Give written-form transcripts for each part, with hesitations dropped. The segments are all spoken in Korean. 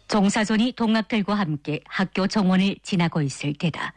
종사존이 동학들과 함께 학교 정원을 지나고 있을 때다.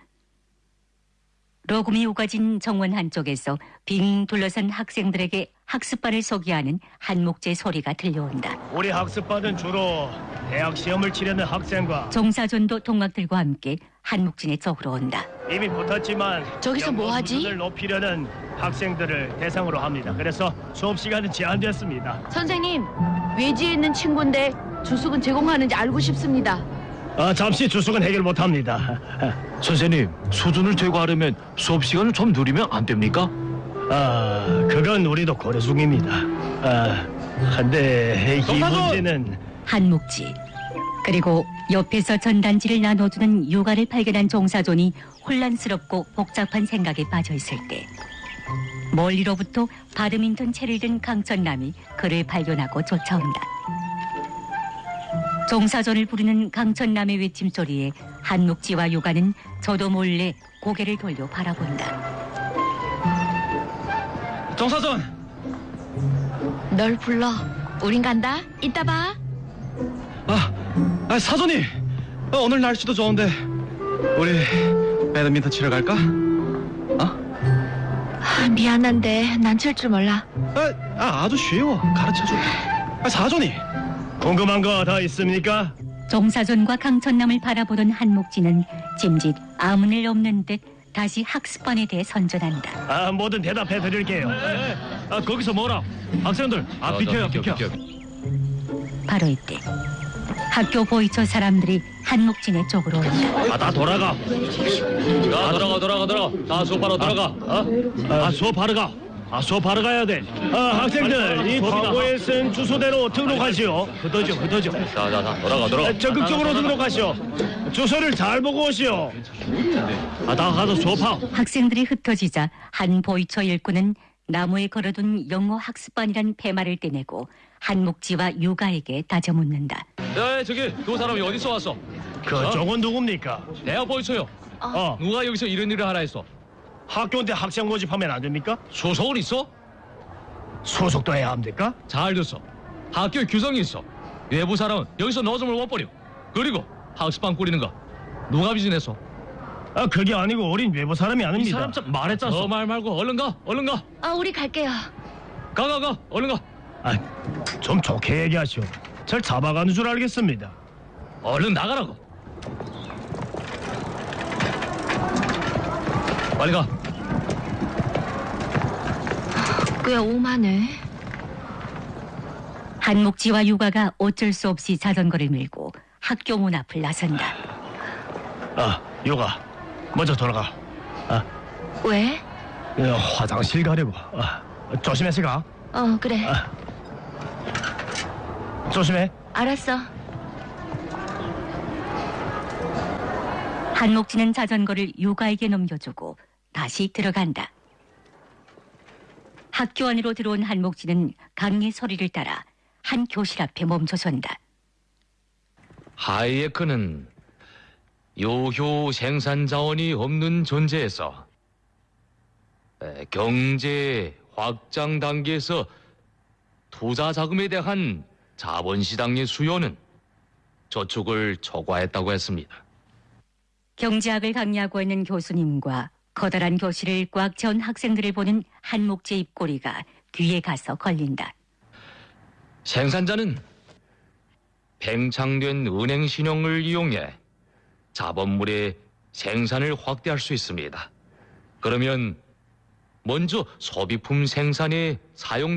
로금이 우거진 정원 한쪽에서 빙 둘러선 학생들에게 학습반을 소개하는 한목재 소리가 들려온다. 우리 학습반은 주로 대학 시험을 치려는 학생과 종사존도 동학들과 함께 한목진의 쪽으로 온다. 이미 붙었지만 저기서 뭐 하지? 수준을 높이려는 학생들을 대상으로 합니다. 그래서 수업 시간은 제한됐습니다. 선생님, 외지에 있는 친구인데 주숙은 제공하는지 알고 싶습니다. 잠시 주숙은 해결 못합니다. 선생님, 수준을 제고하려면 수업 시간을 좀 누리면 안 됩니까? 그건 우리도 고려 중입니다. 근데 이 문제는 한목지 그리고 옆에서 전단지를 나눠주는 육아를 발견한 종사존이 혼란스럽고 복잡한 생각에 빠져 있을 때 멀리로부터 바드민턴 채를 든 강천남이 그를 발견하고 쫓아온다. 종사존을 부르는 강천남의 외침소리에 한목지와 육아는 저도 몰래 고개를 돌려 바라본다. 종사전! 널 불러. 우린 간다. 이따 봐. 사전이! 오늘 날씨도 좋은데 우리 배드민턴 치러 갈까? 미안한데 난 칠 줄 몰라. 아주 쉬워. 가르쳐줘. 사전이! 궁금한 거 더 있습니까? 종사존과 강천남을 바라보던 한목지는 짐짓 아무 일 없는 듯 다시 학습반에 대해 선전한다. 뭐든 대답해 드릴게요. 거기서 뭐라? 학생들, 비켜. 바로 이때 학교 보이처 사람들이 한목진의 쪽으로 온다. 다 돌아가. 돌아가. 다 수업하러 들어가. 수업하러 가. 수업하러 가야 돼. 학생들, 이 광고에 쓴 주소대로 등록하시오. 흩어져. 자, 돌아가. 적극적으로 등록하시오. 주소를 잘 보고 오시오. 다 가서 수업하오. 학생들이 흩어지자 한 보이처 일꾼은 나무에 걸어둔 영어 학습반이란 폐말을 떼내고 한목지와 육아에게 다져묻는다. 저기 두 사람이 어디서 왔어? 그쪽은 누굽니까? 대학 보이소요. 누가 여기서 이런 일을 하라 했어? 학교인데 학생 모집하면 안 됩니까? 소속은 있어? 소속도 해야 합니까? 잘 듣어. 학교에 규정이 있어. 외부 사람은 여기서 넣어주면 못 버려. 그리고 학습반 꾸리는 거 누가 비즈니스어? 그게 아니고 우린 외부 사람이 이 아닙니다. 사람 참 말했잖아. 말 말고 얼른 가. 우리 갈게요. 가. 얼른 가. 좀 좋게 얘기하시오. 절 잡아가는 줄 알겠습니다. 얼른 나가라고. 빨리 가. 꽤 오만해. 한목지와 육아가 어쩔 수 없이 자전거를 밀고 학교 문 앞을 나선다. 요가 먼저 돌아가. 왜? 화장실 가려고. 조심해서 가. 그래. 조심해. 알았어. 한목지는 자전거를 육아에게 넘겨주고 다시 들어간다. 학교 안으로 들어온 한목지는 강의 소리를 따라 한 교실 앞에 멈춰선다. 하이에크는 요효 생산 자원이 없는 존재에서 경제 확장 단계에서 투자 자금에 대한 자본 시장의 수요는 저축을 초과했다고 했습니다. 경제학을 강의하고 있는 교수님과 커다란 교실을 꽉 채운 학생들을 보는 한목재 입꼬리가 귀에 가서 걸린다. 생산자는 팽창된 은행 신용을 이용해 자본물의 생산을 확대할 수 있습니다. 그러면 먼저 소비품 생산에 사용